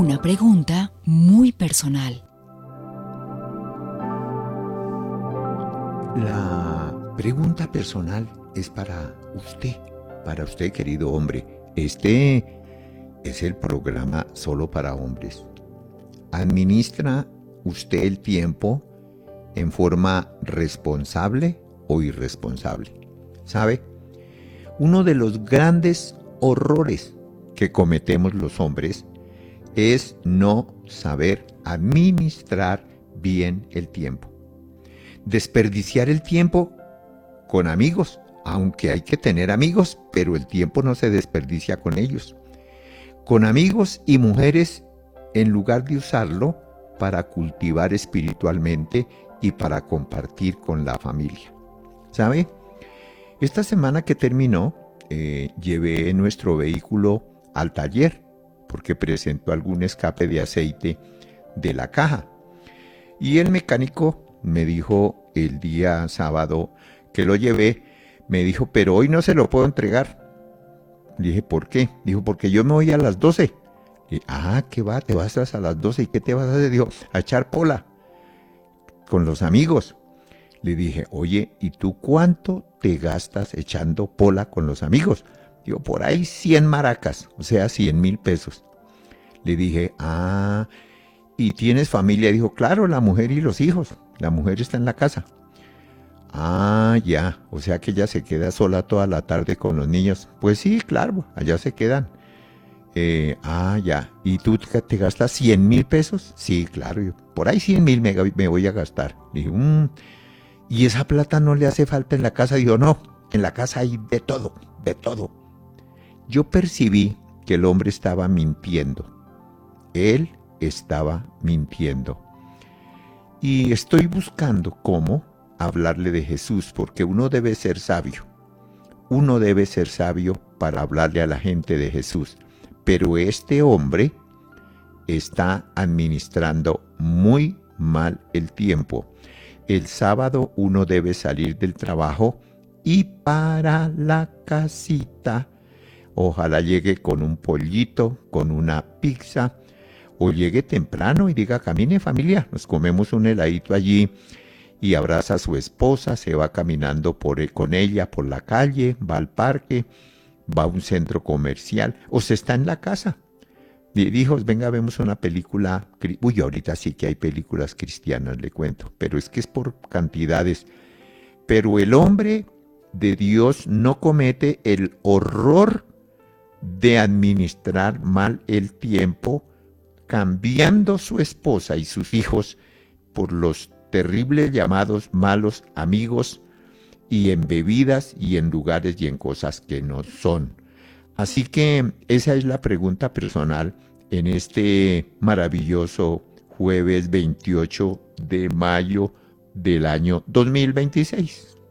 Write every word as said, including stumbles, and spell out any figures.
Una pregunta muy personal. La pregunta personal es para usted, para usted, querido hombre. Este es el programa solo para hombres. ¿Administra usted el tiempo en forma responsable o irresponsable? ¿Sabe? Uno de los grandes horrores que cometemos los hombres es no saber administrar bien el tiempo. Desperdiciar el tiempo con amigos, aunque hay que tener amigos, pero el tiempo no se desperdicia con ellos. Con amigos y mujeres, en lugar de usarlo para cultivar espiritualmente y para compartir con la familia. ¿Sabe? Esta semana que terminó, eh, llevé nuestro vehículo al taller porque presentó algún escape de aceite de la caja. Y el mecánico me dijo el día sábado que lo llevé, me dijo, pero hoy no se lo puedo entregar. Le dije, ¿por qué? Dijo, porque yo me voy a las doce. Le dije, ah, ¿qué va? ¿Te vas a las doce? ¿Y qué te vas a hacer? Dijo, a echar pola con los amigos. Le dije, oye, ¿y tú cuánto te gastas echando pola con los amigos? Digo, por ahí cien maracas, o sea, cien mil pesos. Le dije, ah, ¿y tienes familia? Dijo, claro, la mujer y los hijos. La mujer está en la casa. Ah, ya, o sea que ella se queda sola toda la tarde con los niños. Pues sí, claro, allá se quedan. Eh, ah, ya, ¿y tú te gastas cien mil pesos? Sí, claro, yo, por ahí cien mil me, me voy a gastar. Dije, mmm, ¿y esa plata no le hace falta en la casa? Dijo, no, en la casa hay de todo, de todo. Yo percibí que el hombre estaba mintiendo. Él estaba mintiendo. Y estoy buscando cómo hablarle de Jesús, porque uno debe ser sabio. Uno debe ser sabio para hablarle a la gente de Jesús. Pero este hombre está administrando muy mal el tiempo. El sábado uno debe salir del trabajo y para la casita. Ojalá llegue con un pollito, con una pizza, o llegue temprano y diga, camine familia, nos comemos un heladito allí, y abraza a su esposa, se va caminando por, con ella por la calle, va al parque, va a un centro comercial, o se está en la casa. Dijo, venga, vemos una película. Uy, ahorita sí que hay películas cristianas, le cuento, pero es que es por cantidades. Pero el hombre de Dios no comete el horror de administrar mal el tiempo, cambiando su esposa y sus hijos por los terribles llamados malos amigos y en bebidas y en lugares y en cosas que no son. Así que esa es la pregunta personal en este maravilloso jueves veintiocho de mayo del año dos mil veintiséis.